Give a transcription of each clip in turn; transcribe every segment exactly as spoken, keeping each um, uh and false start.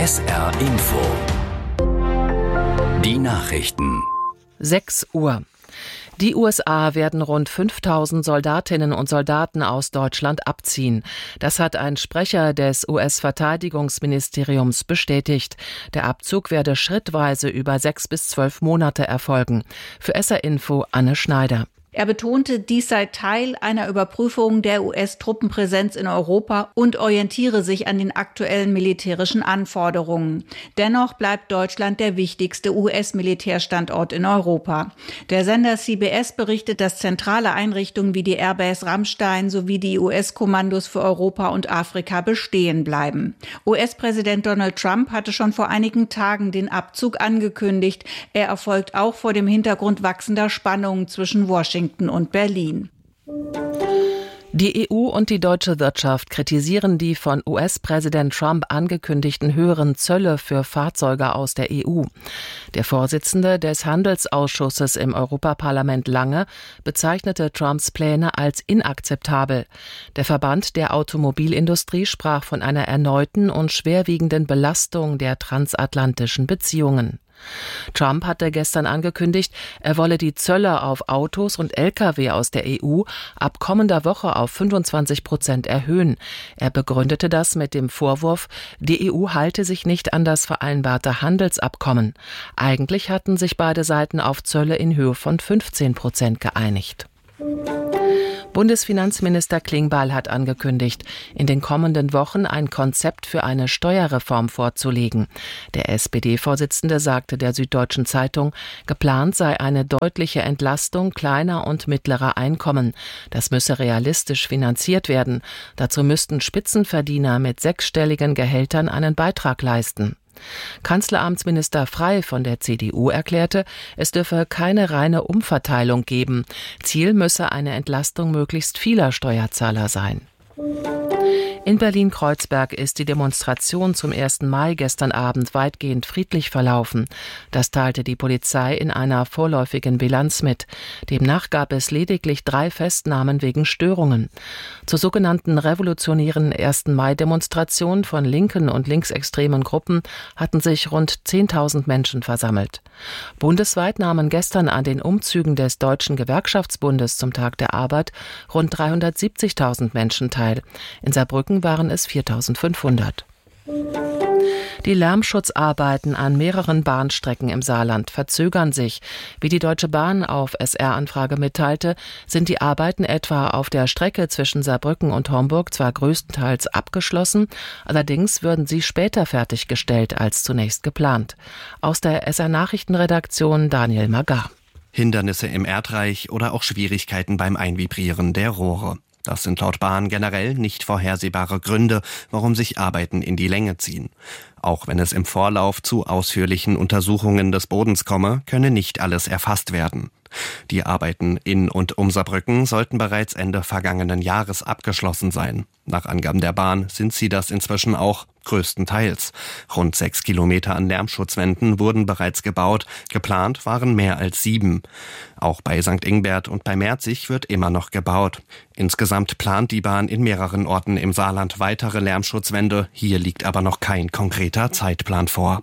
S R Info. Die Nachrichten. sechs Uhr. Die U S A werden rund fünftausend Soldatinnen und Soldaten aus Deutschland abziehen. Das hat ein Sprecher des U S-Verteidigungsministeriums bestätigt. Der Abzug werde schrittweise über sechs bis zwölf Monate erfolgen. Für S R Info Anne Schneider. Er betonte, dies sei Teil einer Überprüfung der U S-Truppenpräsenz in Europa und orientiere sich an den aktuellen militärischen Anforderungen. Dennoch bleibt Deutschland der wichtigste U S-Militärstandort in Europa. Der Sender C B S berichtet, dass zentrale Einrichtungen wie die Airbase Ramstein sowie die U S-Kommandos für Europa und Afrika bestehen bleiben. U S-Präsident Donald Trump hatte schon vor einigen Tagen den Abzug angekündigt. Er erfolgt auch vor dem Hintergrund wachsender Spannungen zwischen Washington und Berlin. Die E U und die deutsche Wirtschaft kritisieren die von U S-Präsident Trump angekündigten höheren Zölle für Fahrzeuge aus der E U. Der Vorsitzende des Handelsausschusses im Europaparlament Lange bezeichnete Trumps Pläne als inakzeptabel. Der Verband der Automobilindustrie sprach von einer erneuten und schwerwiegenden Belastung der transatlantischen Beziehungen. Trump hatte gestern angekündigt, er wolle die Zölle auf Autos und L K W aus der E U ab kommender Woche auf fünfundzwanzig Prozent erhöhen. Er begründete das mit dem Vorwurf, die E U halte sich nicht an das vereinbarte Handelsabkommen. Eigentlich hatten sich beide Seiten auf Zölle in Höhe von fünfzehn Prozent geeinigt. Bundesfinanzminister Klingbeil hat angekündigt, in den kommenden Wochen ein Konzept für eine Steuerreform vorzulegen. Der S P D-Vorsitzende sagte der Süddeutschen Zeitung, geplant sei eine deutliche Entlastung kleiner und mittlerer Einkommen. Das müsse realistisch finanziert werden. Dazu müssten Spitzenverdiener mit sechsstelligen Gehältern einen Beitrag leisten. Kanzleramtsminister Frey von der C D U erklärte, es dürfe keine reine Umverteilung geben. Ziel müsse eine Entlastung möglichst vieler Steuerzahler sein. In Berlin-Kreuzberg ist die Demonstration zum ersten Mai gestern Abend weitgehend friedlich verlaufen. Das teilte die Polizei in einer vorläufigen Bilanz mit. Demnach gab es lediglich drei Festnahmen wegen Störungen. Zur sogenannten revolutionären ersten Mai-Demonstration von linken und linksextremen Gruppen hatten sich rund zehntausend Menschen versammelt. Bundesweit nahmen gestern an den Umzügen des Deutschen Gewerkschaftsbundes zum Tag der Arbeit rund dreihundertsiebzigtausend Menschen teil. In Saarbrücken waren es viertausendfünfhundert. Die Lärmschutzarbeiten an mehreren Bahnstrecken im Saarland verzögern sich. Wie die Deutsche Bahn auf S R-Anfrage mitteilte, sind die Arbeiten etwa auf der Strecke zwischen Saarbrücken und Homburg zwar größtenteils abgeschlossen, allerdings würden sie später fertiggestellt als zunächst geplant. Aus der S R-Nachrichtenredaktion Daniel Magar. Hindernisse im Erdreich oder auch Schwierigkeiten beim Einvibrieren der Rohre. Das sind laut Bahn generell nicht vorhersehbare Gründe, warum sich Arbeiten in die Länge ziehen. Auch wenn es im Vorlauf zu ausführlichen Untersuchungen des Bodens komme, könne nicht alles erfasst werden. Die Arbeiten in und um Saarbrücken sollten bereits Ende vergangenen Jahres abgeschlossen sein. Nach Angaben der Bahn sind sie das inzwischen auch größtenteils. Rund sechs Kilometer an Lärmschutzwänden wurden bereits gebaut, geplant waren mehr als sieben. Auch bei Sankt Ingbert und bei Merzig wird immer noch gebaut. Insgesamt plant die Bahn in mehreren Orten im Saarland weitere Lärmschutzwände. Hier liegt aber noch kein konkreter Zeitplan vor.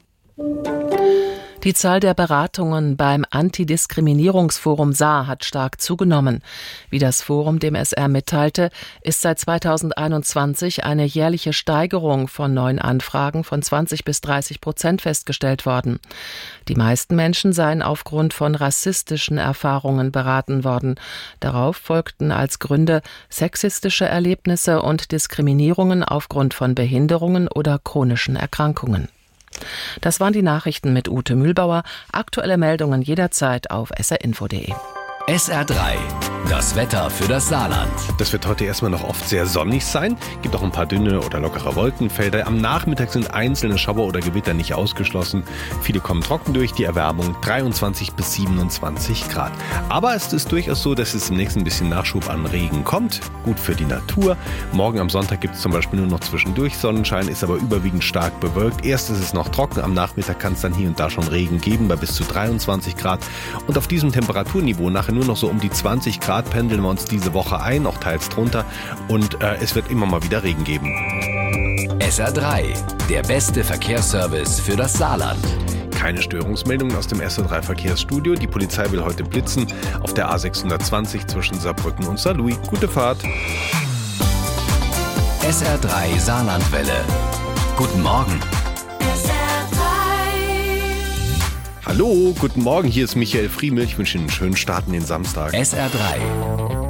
Die Zahl der Beratungen beim Antidiskriminierungsforum Saar hat stark zugenommen. Wie das Forum dem S R mitteilte, ist seit zweitausendeinundzwanzig eine jährliche Steigerung von neuen Anfragen von zwanzig bis dreißig Prozent festgestellt worden. Die meisten Menschen seien aufgrund von rassistischen Erfahrungen beraten worden. Darauf folgten als Gründe sexistische Erlebnisse und Diskriminierungen aufgrund von Behinderungen oder chronischen Erkrankungen. Das waren die Nachrichten mit Ute Mühlbauer. Aktuelle Meldungen jederzeit auf s r info punkt d e. S R drei. Das Wetter für das Saarland. Das wird heute erstmal noch oft sehr sonnig sein. Gibt auch ein paar dünne oder lockere Wolkenfelder. Am Nachmittag sind einzelne Schauer oder Gewitter nicht ausgeschlossen. Viele kommen trocken durch. Die Erwärmung dreiundzwanzig bis siebenundzwanzig Grad. Aber es ist durchaus so, dass es demnächst ein bisschen Nachschub an Regen kommt. Gut für die Natur. Morgen am Sonntag gibt es zum Beispiel nur noch zwischendurch Sonnenschein, ist aber überwiegend stark bewölkt. Erst ist es noch trocken. Am Nachmittag kann es dann hier und da schon Regen geben bei bis zu dreiundzwanzig Grad. Und auf diesem Temperaturniveau nachher nur noch so um die zwanzig Grad pendeln wir uns diese Woche ein, auch teils drunter. Und äh, es wird immer mal wieder Regen geben. S R drei, der beste Verkehrsservice für das Saarland. Keine Störungsmeldungen aus dem S R drei Verkehrsstudio. Die Polizei will heute blitzen auf der A sechshundertzwanzig zwischen Saarbrücken und Saarlouis. Gute Fahrt. S R drei Saarlandwelle. Guten Morgen. S R drei. Hallo, guten Morgen. Hier ist Michael Friemel. Ich wünsche Ihnen einen schönen Start in den Samstag. S R drei.